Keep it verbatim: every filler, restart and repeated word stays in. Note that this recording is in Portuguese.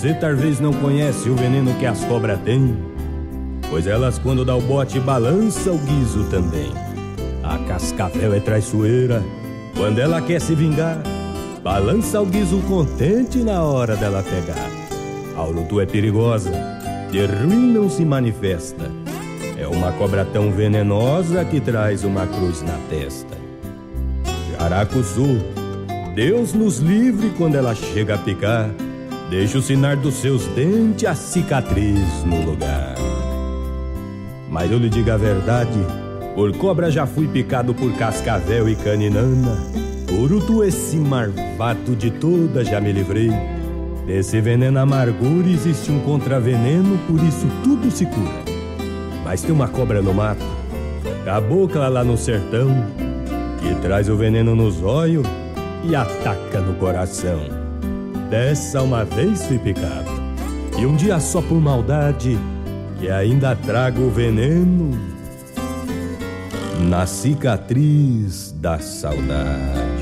Você talvez não conhece o veneno que as cobras têm, pois elas quando dá o bote balança o guiso também. A cascavel é traiçoeira, quando ela quer se vingar, balança o guiso contente na hora dela pegar. A urutu é perigosa, de ruim não se manifesta, é uma cobra tão venenosa que traz uma cruz na testa. Jaracuçu, Deus nos livre quando ela chega a picar, deixa o sinar dos seus dentes a cicatriz no lugar. Mas eu lhe digo a verdade, por cobra já fui picado por cascavel e caninana. Urutu esse marvado de toda já me livrei. Desse veneno amargura existe um contraveneno, por isso tudo se cura. Mas tem uma cobra no mato, cabocla lá no sertão, que traz o veneno nos olhos e ataca no coração. Dessa uma vez fui picado, e um dia só por maldade, que ainda trago o veneno na cicatriz da saudade.